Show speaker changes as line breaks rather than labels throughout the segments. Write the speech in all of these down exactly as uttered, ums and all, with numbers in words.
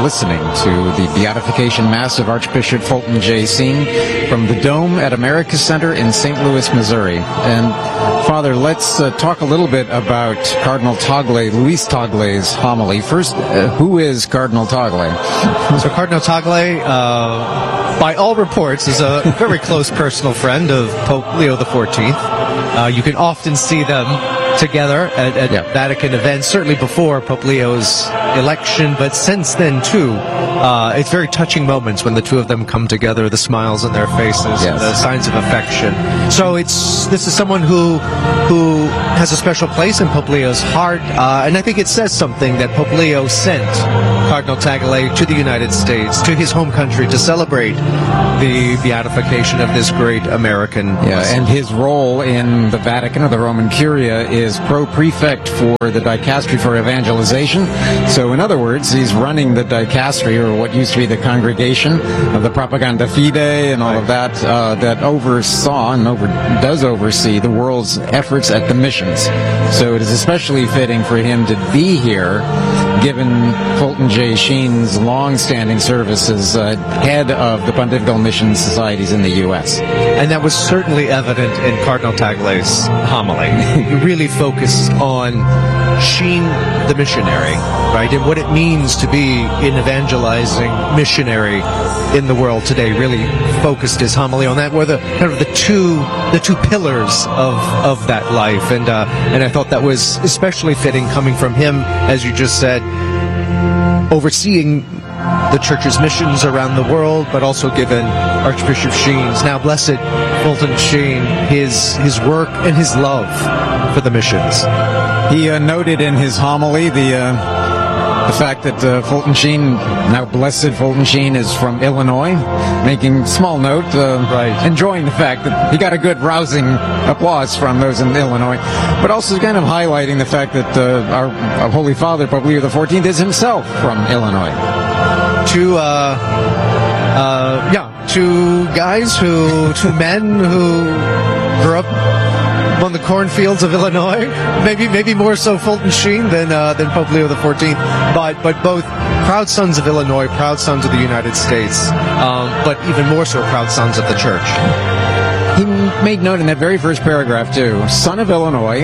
listening to the Beatification Mass of Archbishop Fulton J. Sheen from the Dome at America Center in Saint Louis, Missouri. And Father, let's uh, talk a little bit about Cardinal Tagle, Luis Tagle's homily. First, uh, who is Cardinal Tagle?
So Cardinal Tagle, uh, by all reports, is a very close personal friend of Pope Leo the fourteenth. Uh, you can often see them together at, at yeah. Vatican events, certainly before Pope Leo's election, but since then too, uh, it's very touching moments when the two of them come together, the smiles on their faces, yes. the signs of affection. So it's this is someone who who has a special place in Pope Leo's heart, uh, and I think it says something that Pope Leo sent Cardinal Tagle to the United States, to his home country, to celebrate the beatification of this great American.
Yeah, and his role in the Vatican, or the Roman Curia, is pro-prefect for the dicastery for evangelization. So in other words, he's running the dicastery, or what used to be the Congregation of the Propaganda Fide and all right. of that, uh, that oversaw and over, does oversee the world's efforts at the missions. So it is especially fitting for him to be here, given Fulton J. Sheen's long-standing service as uh, head of the Pontifical Mission Societies in the U S
And that was certainly evident in Cardinal Tagle's homily. He really focused on Sheen the missionary, right, and what it means to be an evangelizing missionary in the world today. Really focused his homily on that. Were the kind of the two the two pillars of of that life, and uh, and I thought that was especially fitting coming from him, as you just said, overseeing the Church's missions around the world, but also given Archbishop Sheen's, now blessed Fulton Sheen, his his work and his love for the missions.
He uh, noted in his homily the uh, the fact that uh, Fulton Sheen, now blessed Fulton Sheen, is from Illinois, making small note, uh,
right.
enjoying the fact that he got a good rousing applause from those in Illinois, but also kind of highlighting the fact that uh, our, our Holy Father, Pope Leo the fourteenth, is himself from Illinois.
Two, uh, uh, yeah, two guys who, two men who grew up on the cornfields of Illinois. Maybe, maybe more so Fulton Sheen than uh, than Pope Leo the fourteenth. But but both proud sons of Illinois, proud sons of the United States, um, but even more so proud sons of the Church.
He made note in that very first paragraph too: son of Illinois,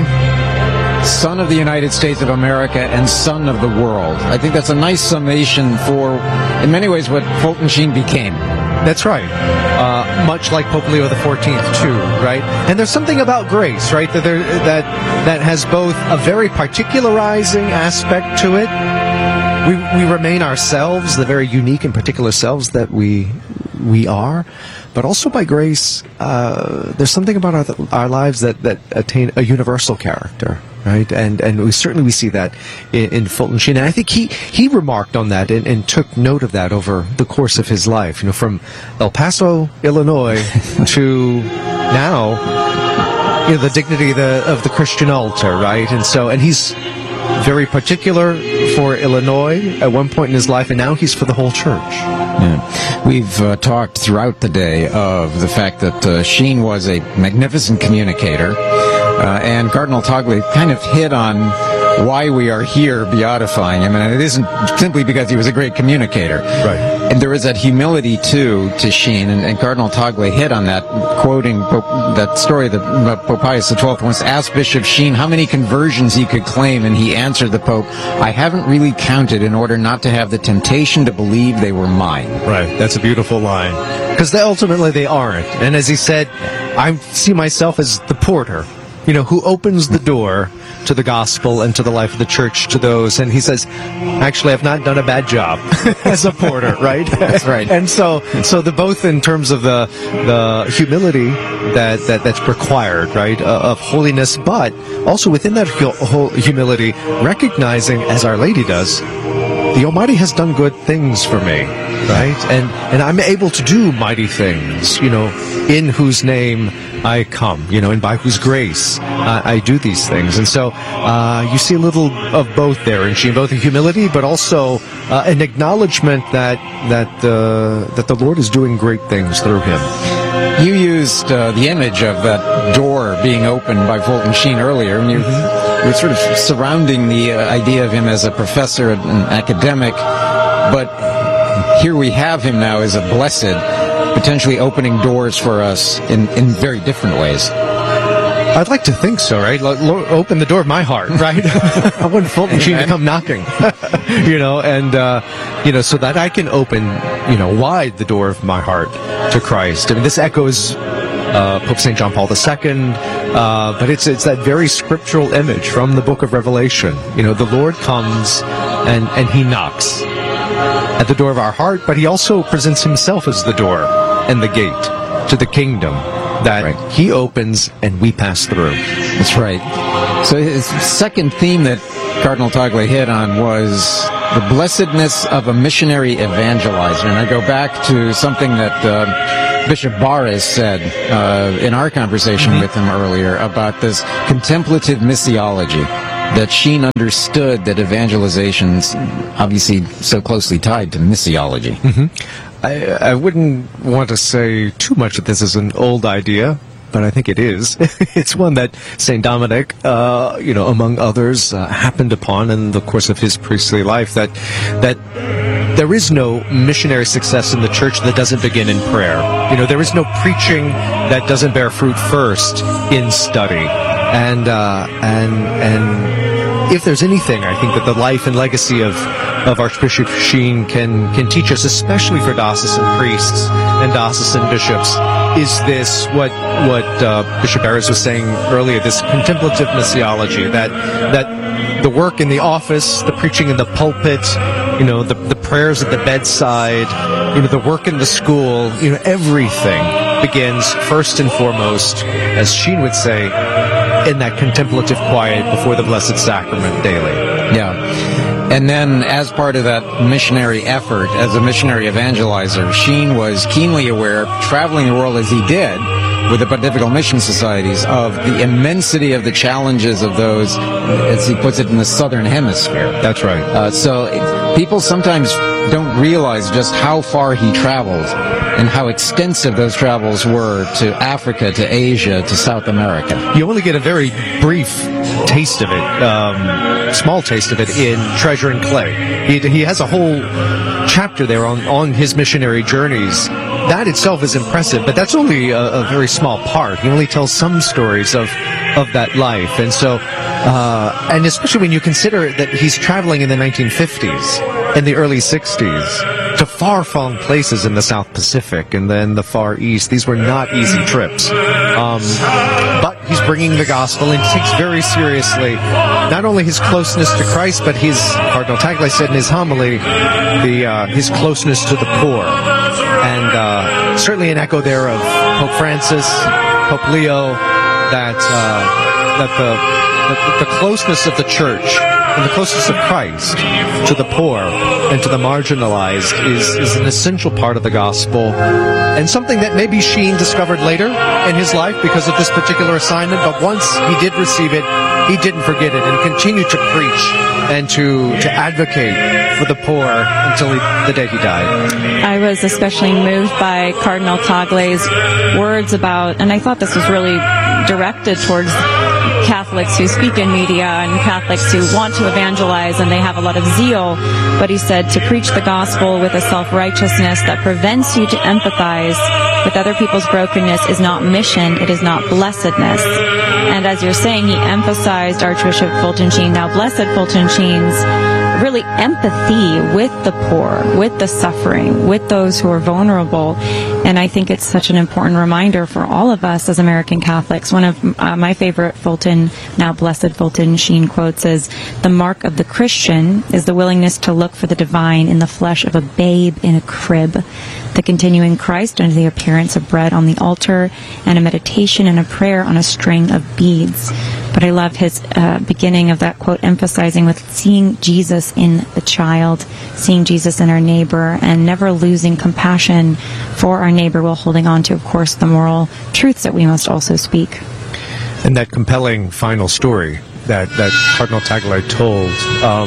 son of the United States of America, and son of the world. I think that's a nice summation for, in many ways, what Fulton Sheen became.
That's right. Uh, much like Pope Leo the fourteenth, too, right? And there's something about grace, right, that there, that that has both a very particularizing aspect to it. We we remain ourselves, the very unique and particular selves that we we are, but also by grace, uh, there's something about our, our lives that, that attain a universal character. Right, and and we certainly we see that in, in Fulton Sheen, and I think he he remarked on that and, and took note of that over the course of his life. You know, from El Paso, Illinois, to now, you know, the dignity of the, of the Christian altar, right? And so, and he's very particular for Illinois at one point in his life, and now he's for the whole church.
Yeah. We've uh, talked throughout the day of the fact that uh, Sheen was a magnificent communicator. Uh, and Cardinal Tagle kind of hit on why we are here beatifying him, and it isn't simply because he was a great communicator.
Right.
And there is that humility, too, to Sheen, and, and Cardinal Tagle hit on that, quoting Pope, that story that uh, Pope Pius the twelfth once asked Bishop Sheen how many conversions he could claim, and he answered the Pope, I haven't really counted in order not to have the temptation to believe they were mine.
Right. That's a beautiful line. Because they, ultimately they aren't. And as he said, I see myself as the porter, you know, who opens the door to the gospel and to the life of the church to those. And he says, actually, I've not done a bad job as a porter, right?
That's right.
And so, so the both in terms of the the humility that, that that's required, right, uh, of holiness, but also within that whole humility, recognizing, as Our Lady does, the Almighty has done good things for me, right? And and I'm able to do mighty things, you know, in whose name I come, you know, and by whose grace uh, I do these things. And so uh, you see a little of both there in Sheen, both a humility, but also uh, an acknowledgement that that uh, that the Lord is doing great things through him.
You used uh, the image of that door being opened by Fulton Sheen earlier, and you mm-hmm. were sort of surrounding the uh, idea of him as a professor, an academic, but here we have him now as a blessed, potentially opening doors for us in, in very different ways.
I'd like to think so, right? Lord, open the door of my heart, right? I want Fulton Sheen to come knocking, you know, and, uh, you know, so that I can open, you know, wide the door of my heart to Christ. I mean, this echoes uh, Pope Saint John Paul the Second, uh, but it's it's that very scriptural image from the book of Revelation. You know, the Lord comes and, and he knocks at the door of our heart, but he also presents himself as the door and the gate to the kingdom that right. he opens and we pass through.
That's right. So his second theme that Cardinal Tagle hit on was the blessedness of a missionary evangelizer. And I go back to something that uh, Bishop Barres said uh, in our conversation mm-hmm. with him earlier about this contemplative missiology, that Sheen understood that evangelization's obviously so closely tied to missiology.
Mm-hmm. I, I wouldn't want to say too much that this is an old idea, but I think it is. It's one that Saint Dominic, uh, you know, among others, uh, happened upon in the course of his priestly life, that that there is no missionary success in the church that doesn't begin in prayer. You know, there is no preaching that doesn't bear fruit first in study. And, uh, and, and if there's anything, I think that the life and legacy of of Archbishop Sheen can can teach us, especially for diocesan priests and diocesan bishops, is this what what uh, Bishop Barres was saying earlier, this contemplative missiology, that that the work in the office, the preaching in the pulpit, you know, the the prayers at the bedside, you know, the work in the school, you know, everything begins first and foremost, as Sheen would say, in that contemplative quiet before the Blessed Sacrament daily.
Yeah. And then, as part of that missionary effort, as a missionary evangelizer, Sheen was keenly aware, traveling the world as he did with the Pontifical Mission Societies, of the immensity of the challenges of those, as he puts it, in the Southern Hemisphere.
That's right.
Uh, so it, people sometimes don't realize just how far he traveled and how extensive those travels were to Africa, to Asia, to South America.
You only get a very brief taste of it, um, small taste of it, in Treasure and Clay. He, he has a whole chapter there on, on his missionary journeys. That itself is impressive, but that's only a, a very small part. He only tells some stories of, of that life. And so, uh, and especially when you consider that he's traveling in the nineteen fifties and the early sixties to far-flung places in the South Pacific and then the Far East. These were not easy trips. Um, but he's bringing the gospel and takes very seriously not only his closeness to Christ, but his, Cardinal Tagle said in his homily, the uh, his closeness to the poor. And uh, certainly an echo there of Pope Francis, Pope Leo, that uh, that the, the the closeness of the Church and the closeness of Christ to the poor and to the marginalized is, is an essential part of the gospel, and something that maybe Sheen discovered later in his life because of this particular assignment, but once he did receive it, he didn't forget it and continued to preach and to, to advocate for the poor until he, the day he died.
I was especially moved by Cardinal Tagle's words about, and I thought this was really directed towards Catholics who speak in media and Catholics who want to evangelize and they have a lot of zeal, but he said to preach the gospel with a self-righteousness that prevents you to empathize with other people's brokenness is not mission, it is not blessedness. And as you're saying, he emphasized Archbishop Fulton Sheen, now Blessed Fulton Sheen's really empathy with the poor, with the suffering, with those who are vulnerable. And I think it's such an important reminder for all of us as American Catholics. One of uh, my favorite Fulton, now Blessed Fulton Sheen quotes is, "The mark of the Christian is the willingness to look for the divine in the flesh of a babe in a crib, the continuing Christ under the appearance of bread on the altar, and a meditation and a prayer on a string of beads." But I love his uh, beginning of that quote, emphasizing with seeing Jesus in the child, seeing Jesus in our neighbor, and never losing compassion for our neighbor while holding on to, of course, the moral truths that we must also speak.
And that compelling final story that, that Cardinal Tagle told, um,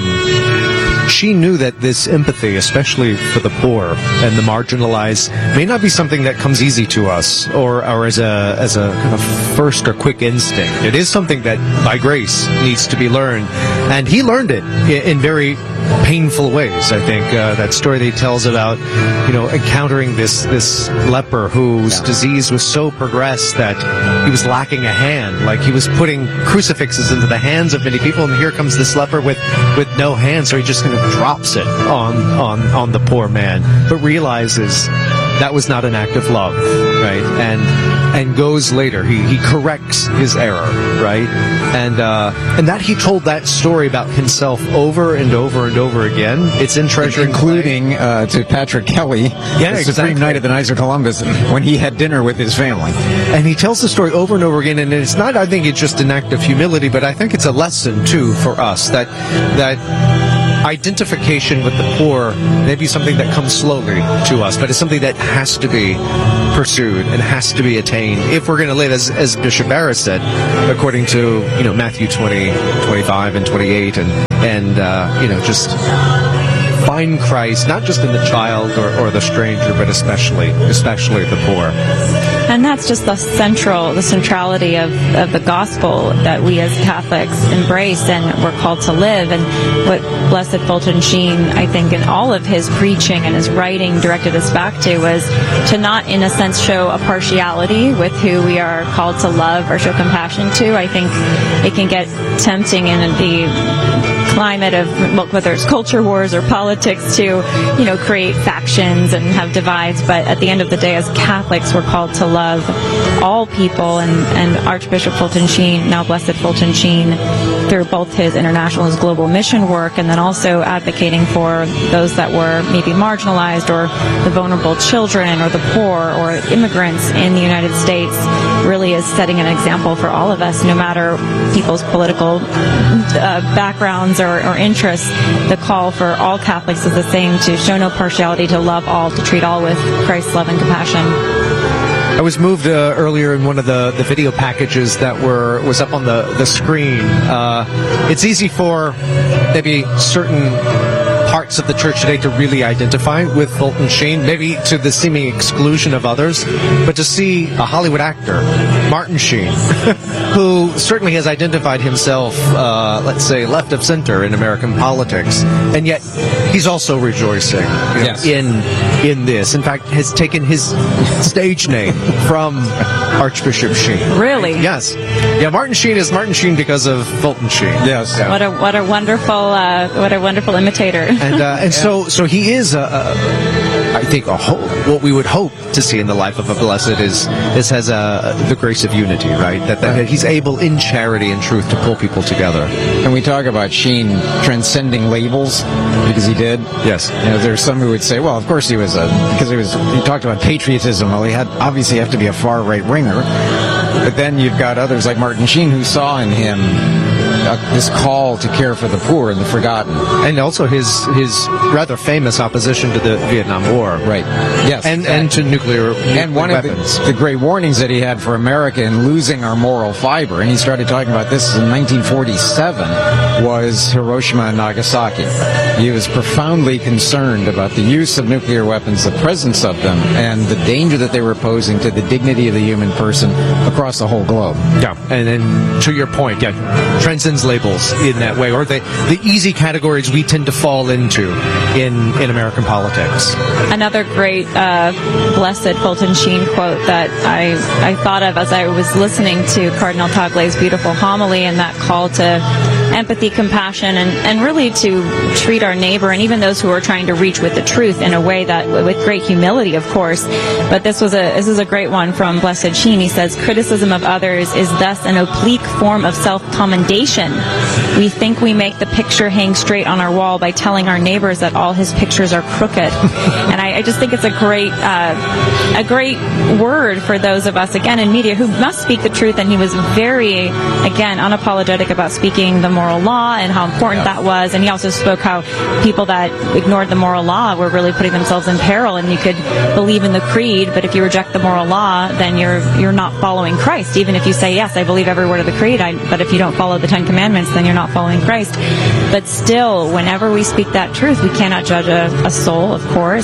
she knew that this empathy, especially for the poor and the marginalized, may not be something that comes easy to us or, or as a as a kind of first or quick instinct. It is something that, by grace, needs to be learned. And he learned it in very painful ways. I think uh, that story that he tells about, you know, encountering this this leper whose yeah. disease was so progressed that he was lacking a hand. Like, he was putting crucifixes into the hands of many people, and here comes this leper with, with no hand, so he just kind of drops it on, on, on the poor man, but realizes that was not an act of love, right? And and goes later. He he corrects his error, right? And uh, and that he told that story about himself over and over and over again. It's in Treasure,
including uh, to Patrick Kelly,
yeah,
the
exactly.
Supreme Knight of the Knights of Columbus, when he had dinner with his family.
And he tells the story over and over again. And it's not, I think, it's just an act of humility, but I think it's a lesson too for us that that. Identification with the poor may be something that comes slowly to us, but it's something that has to be pursued and has to be attained if we're going to live, as, as Bishop Barrett said, according to, you know, Matthew twenty, twenty-five, and twenty-eight, and, and uh, you know, just find Christ, not just in the child or, or the stranger, but especially, especially the poor.
And that's just the central, the centrality of, of the gospel that we as Catholics embrace and we're called to live. And what Blessed Fulton Sheen, I think, in all of his preaching and his writing directed us back to was to not, in a sense, show a partiality with who we are called to love or show compassion to. I think it can get tempting in the climate of, whether it's culture wars or politics, to, you know, create factions and have divides. But at the end of the day, as Catholics, we're called to love all people. And, and Archbishop Fulton Sheen, now Blessed Fulton Sheen, through both his international and his global mission work, and then also advocating for those that were maybe marginalized, or the vulnerable children, or the poor, or immigrants in the United States, really is setting an example for all of us, no matter people's political uh, backgrounds or, or interests. The call for all Catholics is the same: to show no partiality, to love all, to treat all with Christ's love and compassion.
I was moved uh, earlier in one of the, the video packages that were was up on the, the screen. Uh, it's easy for maybe certain parts of the church today to really identify with Fulton Sheen, maybe to the seeming exclusion of others, but to see a Hollywood actor, Martin Sheen, who certainly has identified himself, uh, let's say, left of center in American politics, and yet he's also rejoicing, you know,
yes.
in in this. In fact, has taken his stage name from Archbishop Sheen.
Really?
Yes. Yeah, Martin Sheen is Martin Sheen because of Fulton Sheen.
Yes.
Yeah.
What a what a wonderful uh, what a wonderful imitator.
And uh, and yeah. so so he is a, a I think a hope. What we would hope to see in the life of a blessed is this has a the grace of unity, right? That, that he's able in charity and truth to pull people together.
And we talk about Sheen transcending labels, because he did.
Yes.
You know, there's some who would say, well, of course he was a, because he was he talked about patriotism. Well, he had obviously have to be a far right winger. But then you've got others like Martin Sheen who saw in him uh, this call to care for the poor and the forgotten.
And also his his rather famous opposition to the Vietnam War.
Right. Yes.
And and, and to nuclear, nuclear
and one
weapons.
of the, the great warnings that he had for America in losing our moral fiber, and he started talking about this in nineteen forty-seven, was Hiroshima and Nagasaki. He was profoundly concerned about the use of nuclear weapons, the presence of them, and the danger that they were posing to the dignity of the human person across the whole globe.
Yeah, and then to your point, yeah, transcends labels in that way, or the the easy categories we tend to fall into in, in American politics.
Another great uh, Blessed Fulton Sheen quote that I, I thought of as I was listening to Cardinal Tagle's beautiful homily, and that call to empathy, compassion, and, and really to treat our neighbor and even those who are trying to reach with the truth in a way that, with great humility, of course. But this was a this is a great one from Blessed Sheen. He says, criticism of others is thus an oblique form of self-commendation. We think we make the picture hang straight on our wall by telling our neighbors that all his pictures are crooked. And I, I just think it's a great uh, a great word for those of us, again, in media who must speak the truth. And he was very, again, unapologetic about speaking the moral law and how important that was. And he also spoke how people that ignored the moral law were really putting themselves in peril. And you could believe in the creed, but if you reject the moral law, then you're you're not following Christ. Even if you say, yes, I believe every word of the creed, I, but if you don't follow the Ten Commandments, then you're not following Christ. But still, whenever we speak that truth, we cannot judge a, a soul, of course. And to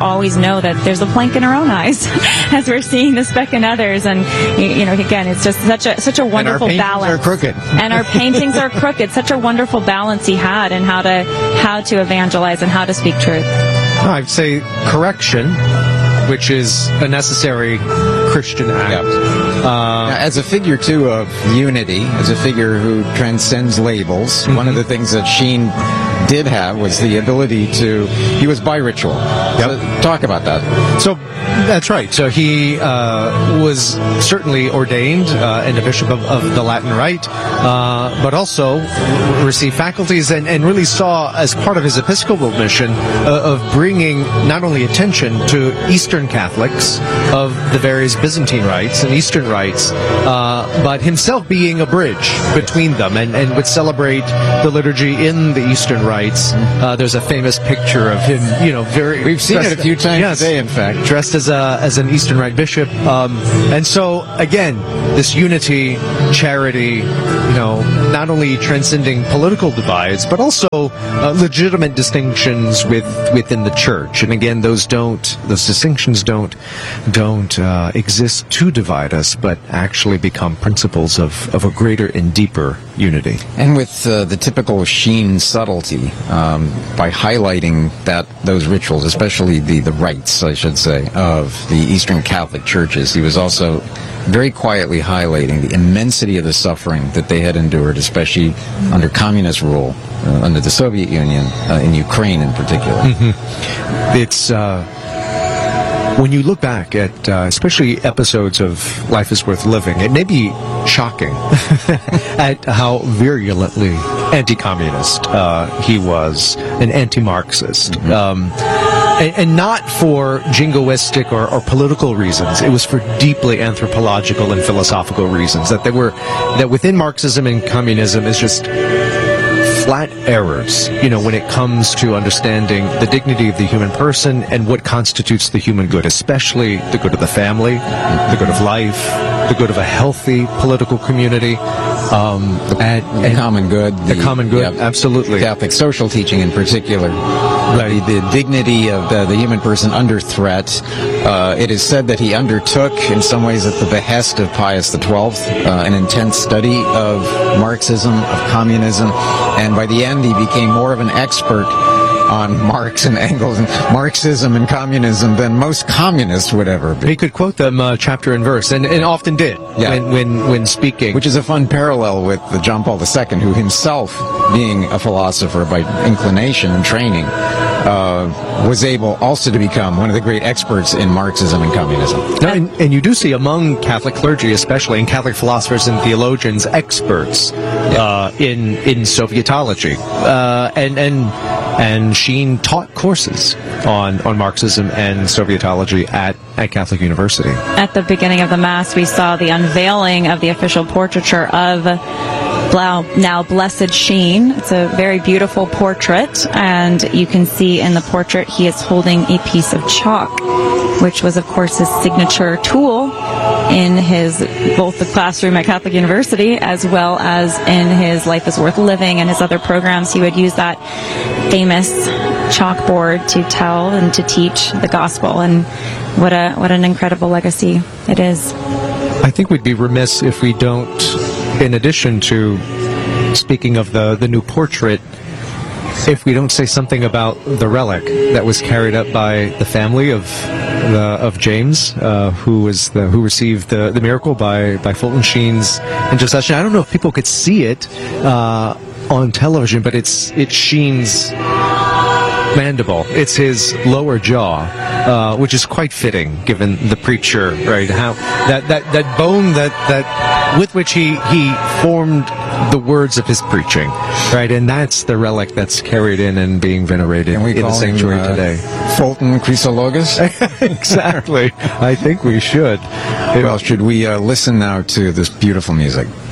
always know that there's a plank in our own eyes as we're seeing the speck in others. And, you know, again, it's just such a such a wonderful
and our
balance.
Are crooked.
And our paintings are crooked. Such a wonderful balance he had in how to how to evangelize and how to speak truth.
I'd say correction, which is a necessary Christian act.
Yeah. Uh, as a figure, too, of unity, as a figure who transcends labels, mm-hmm. one of the things that Sheen did have was the ability to, he was biritual. Yep. So talk about that.
So that's right. So he uh, was certainly ordained uh, and a bishop of, of the Latin Rite, uh, but also received faculties and, and really saw as part of his episcopal mission uh, of bringing not only attention to Eastern Catholics of the various Byzantine rites and Eastern rites, uh, but himself being a bridge between them and, and would celebrate the liturgy in the Eastern rites. Uh, there's a famous picture of him, you know, very...
We've seen it a few times
yes,
today, in fact.
Dressed as a as an Eastern Rite bishop. Um, and so, again, this unity, charity, you know, not only transcending political divides, but also uh, legitimate distinctions with within the church. And again, those don't, those distinctions don't, don't uh, exist to divide us, but actually become principles of, of a greater and deeper unity.
And with uh, the typical Sheen subtlety, um, by highlighting that those rituals, especially the, the rites, I should say, of the Eastern Catholic churches, he was also very quietly highlighting the immensity of the suffering that they had endured, especially under communist rule, uh, under the Soviet Union, uh, in Ukraine in particular.
Mm-hmm. It's... Uh When you look back at, uh, especially episodes of Life is Worth Living, it may be shocking at how virulently anti-communist uh, he was, an anti-Marxist. Mm-hmm. Um, and, and not for jingoistic or, or political reasons. It was for deeply anthropological and philosophical reasons. That they were, that within Marxism and communism is just flat errors, you know, when it comes to understanding the dignity of the human person and what constitutes the human good, especially the good of the family, the good of life, the good of a healthy political community, um,
the, and, the and common good.
The, the common good, yeah, absolutely.
Catholic social teaching in particular. Right. The, the dignity of the, the human person under threat. Uh, it is said that he undertook, in some ways at the behest of Pius the twelfth, uh, an intense study of Marxism, of communism, and by the end he became more of an expert on Marx and Engels and Marxism and communism than most communists would ever be.
He could quote them uh, chapter and verse, and, and often did, yeah. when, when when speaking.
Which is a fun parallel with the John Paul the Second, who himself, being a philosopher by inclination and training, uh, was able also to become one of the great experts in Marxism and communism.
Now, and, and you do see among Catholic clergy, especially, and Catholic philosophers and theologians, experts uh, in in Sovietology, uh, and and and Sheen taught courses on, on Marxism and Sovietology at, at Catholic University.
At the beginning of the Mass, we saw the unveiling of the official portraiture of now Blessed Sheen. It's a very beautiful portrait, and you can see in the portrait he is holding a piece of chalk, which was, of course, his signature tool in his both the classroom at Catholic University as well as in his Life is Worth Living and his other programs. He would use that famous chalkboard to tell and to teach the gospel, and what a what an incredible legacy it is.
I think we'd be remiss if we don't, in addition to speaking of the, the new portrait, if we don't say something about the relic that was carried up by the family of the, of James, uh, who was the, who received the, the miracle by, by Fulton Sheen's intercession. I don't know if people could see it uh, on television, but it's it's Sheen's mandible. It's his lower jaw, uh, which is quite fitting given the preacher, right? How that, that, that bone that, that with which he, he formed the words of his preaching, right? And that's the relic that's carried in and being venerated
and we
in the sanctuary
him, uh,
today.
Fulton Chrysologus?
Exactly. I think we should.
Well, should we uh, listen now to this beautiful music?